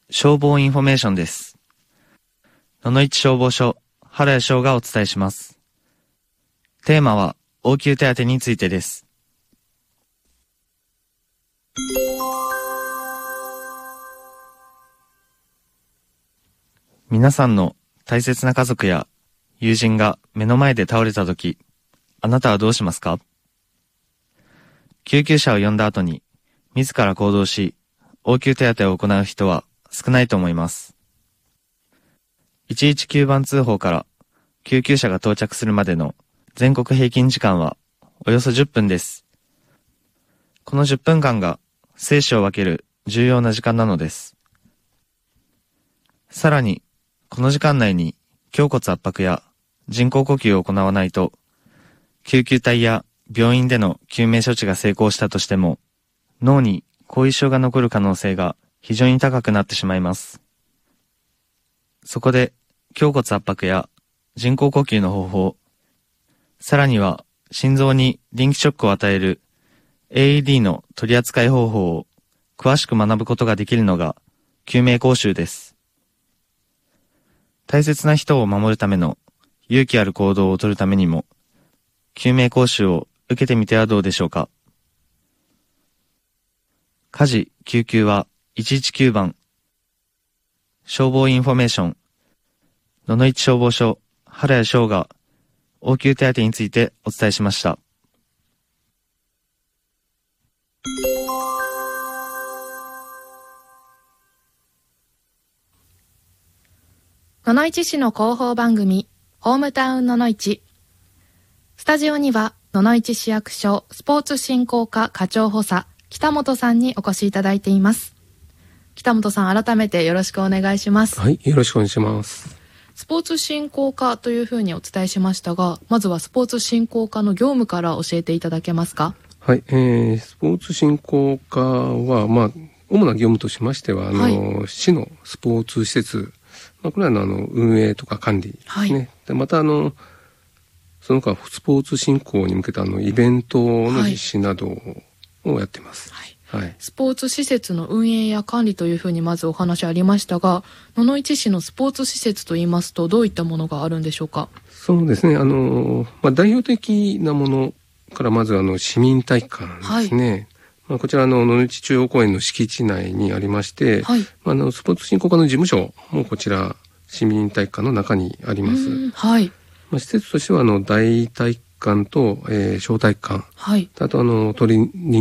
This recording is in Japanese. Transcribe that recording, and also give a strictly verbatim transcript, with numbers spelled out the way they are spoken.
消防インフォメーションです。野々市消防署原谷翔がお伝えします。テーマは応急手当についてです。皆さんの大切な家族や友人が目の前で倒れたとき、あなたはどうしますか？救急車を呼んだ後に自ら行動し、応急手当を行う人は少ないと思います。いちいちきゅうばん通報から救急車が到着するまでの全国平均時間はおよそじゅっぷんです。このじゅっぷんかんが生死を分ける重要な時間なのです。さらに、この時間内に胸骨圧迫や人工呼吸を行わないと、救急隊や病院での救命処置が成功したとしても、脳に後遺症が残る可能性が非常に高くなってしまいます。そこで、胸骨圧迫や人工呼吸の方法、さらには心臓に電気ショックを与える エーイーディー の取り扱い方法を詳しく学ぶことができるのが救命講習です。大切な人を守るための勇気ある行動をとるためにも、救命講習を受けてみてはどうでしょうか。火事・救急はいちいちきゅうばん、消防インフォメーション、野々市消防署原谷翔が応急手当についてお伝えしました。 野々市市の広報番組ホームタウン野々市。スタジオには野々市市役所スポーツ振興課課長補佐北本さんにお越しいただいています。北本さん、改めてよろしくお願いします。 はい、よろしくお願いします。 スポーツ振興課というふうにお伝えしましたが、まずはスポーツ振興課の業務から教えていただけますか？ はい、えー、スポーツ振興課は、まあ、主な業務としましては、あの、はい、市のスポーツ施設、まあ、これはあの、あの運営とか管理ですね。はい、でまたあの、その他スポーツ振興に向けたあのイベントの実施などをやっています。はいはい、 スポーツ施設の運営や管理というふうにまずお話ありましたが、野々市市のスポーツ施設といいますとどういったものがあるんでしょうか？ そうですね、あの、まあ、代表的なものからまずあの市民体育館ですね。はい、まあ、こちらの野々市中央公園の敷地内にありまして、はい、あのスポーツ振興課の事務所もこちら市民体育館の中にあります。はい、まあ、施設としてはあの大体育館と、えー、小体育館、はい、あとあのトレーニング